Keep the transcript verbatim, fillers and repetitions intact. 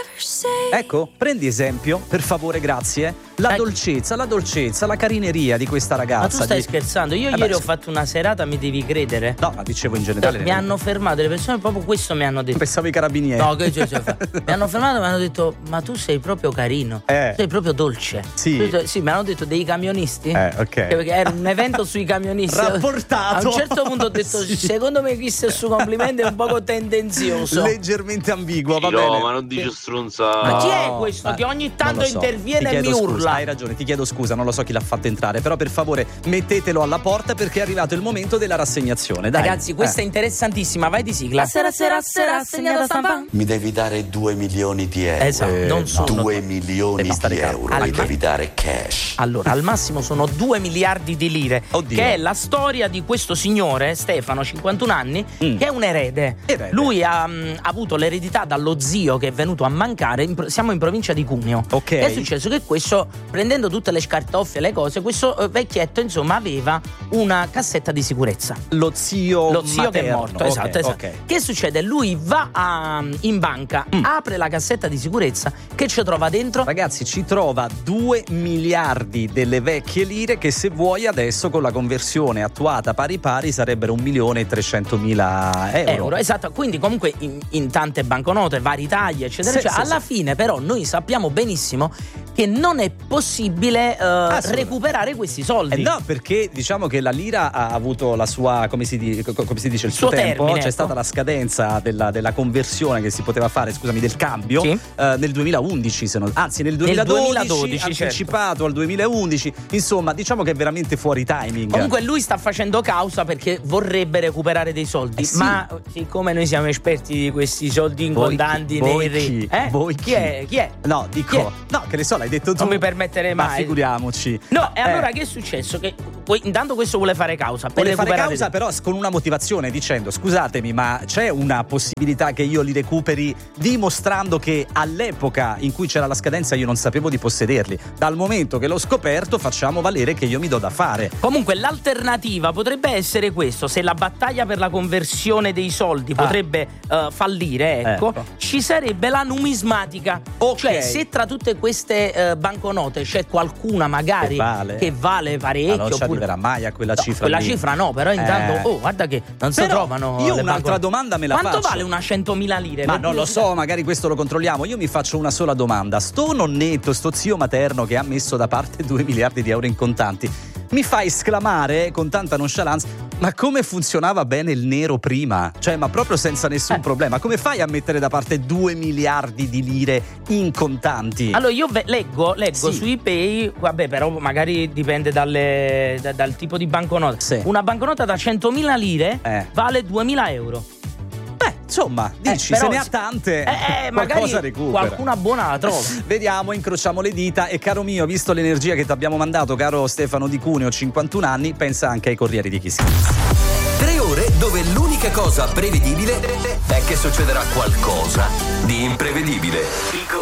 Ecco, prendi esempio, per favore, grazie. La Ecco. dolcezza, la dolcezza, la carineria di questa ragazza. Ma tu stai di... scherzando? Io Eh ieri beh, ho sì. fatto una serata, mi devi credere. No, ma dicevo in generale. Mi hanno fermato le persone, proprio questo mi hanno detto. Pensavo i carabinieri. No, che cioè, cioè, fa- mi hanno fermato e mi hanno detto: ma tu sei proprio carino, Eh. sei proprio dolce. Sì. Tu- sì, mi hanno detto dei camionisti. Eh, ok. Perché era un evento sui camionisti. Rapportato. A un certo punto ho detto: Sì. secondo me questo suo complimento è un poco tendenzioso. Leggermente ambiguo, va No, bene. ma non dice stronza. Ma chi è No, questo ma che ogni non tanto lo so. interviene Ti e chiedo mi scusa, urla? Hai ragione, ti chiedo scusa, non lo so chi l'ha fatto entrare, però per favore mettetelo alla porta perché è arrivato il momento della rassegnazione. Dai. Ragazzi, questa Eh. è interessantissima, vai di sigla. Sera, sera, sera, rassegna stampa. Mi devi dare due milioni di euro. Esatto, Eh, non no. sono. Due milioni Devi stare di calmo. euro. Al Mi ma- devi dare cash. Allora, al massimo sono due miliardi di lire. Oddio. Che è la storia di questo signore, Stefano, cinquantuno anni, Mm. che è un erede. Erede. Lui ha, mh, ha avuto l'eredità dallo zio che è venuto a mancare. in pro- siamo in provincia di Cuneo. Ok. Che è successo? Che questo, prendendo tutte le scartoffie e le cose, questo eh, vecchietto, insomma, aveva una cassetta di sicurezza. Lo zio Lo zio che è materno. morto, Ok, esatto, esatto. ok. Che succede? Lui va a- in banca, Mm. apre la cassetta di sicurezza, che ci trova dentro? Ragazzi, ci trova due miliardi delle vecchie lire che, se vuoi, adesso con la conversione attuata pari pari sarebbero un milione e trecentomila euro. Euro, esatto, quindi comunque in, in tante banconote, vari tagli, eccetera, Sì, eccetera. sì, Alla sì. fine, però, noi sappiamo benissimo che non è possibile eh, Assolutamente. recuperare questi soldi. Eh no, perché diciamo che la lira ha avuto la sua, come si, di- co- come si dice, il suo, Suo tempo. termine, C'è ecco. stata la scadenza della, della conversione che si poteva fare, scusami, del cambio, Sì. eh, nel duemilaundici, se non, anzi nel duemiladodici, duemiladodici, anticipato al duemilaundici. Insomma, diciamo che è veramente fuori timing. Comunque lui sta facendo causa perché vorrebbe recuperare dei soldi. Eh sì. Ma siccome noi siamo esperti di questi soldi in Voi contanti chi? Voi neri, chi? eh? Voi chi chi? è? Chi è? No, Chi è? dico, no, che ne so, l'hai detto tu. Non mi permetterei Ma mai. figuriamoci. No, e allora Eh. che è successo? Che poi- intanto questo vuole fare causa per Vuole fare recuperare causa, dei- però con una motivazione, dicendo: scusatemi, ma c'è una possibilità che io li recuperi dimostrando che all'epoca in cui c'era la scadenza io non sapevo di possederli. Dal momento che l'ho scoperto, facciamo valere che io mi do da fare. Comunque l'alternativa potrebbe essere questo: se la battaglia per la conversione dei soldi Ah. potrebbe eh, fallire, ecco, Ecco. ci sarebbe la numismatica. Ok. Cioè, se tra tutte queste eh, banconote c'è qualcuna magari Che vale. che vale parecchio, Ma non ci oppure- arriverà mai a quella No, cifra quella lì. cifra no, però intanto Eh. oh, guarda che non si Però trovano io le un'altra banconote. domanda me la Quanto faccio. vale una centomila lire? Ma Per non lo curiosità. so, magari questo lo controlliamo. Io mi faccio una sola domanda: sto nonnetto, sto zio materno che ha messo da parte due miliardi di euro in contanti, mi fa esclamare con tanta nonchalance: ma come funzionava bene il nero prima? Cioè, ma proprio senza nessun Eh. problema. Come fai a mettere da parte due miliardi di lire in contanti? Allora io ve- leggo, leggo Sì. su eBay, vabbè, però magari dipende dalle- da- dal tipo di banconota. Sì. Una banconota da centomila lire Eh. vale duemila euro. Beh, insomma, dici, Eh, però se ne ha sì. tante, Eh, eh, magari qualcosa recupera. qualcuna buona la trova. Vediamo, incrociamo le dita. E caro mio, visto l'energia che ti abbiamo mandato, caro Stefano Di Cuneo, cinquantuno anni, pensa anche ai Corrieri di Chissà. Tre ore dove l'unica cosa prevedibile è che succederà qualcosa di imprevedibile.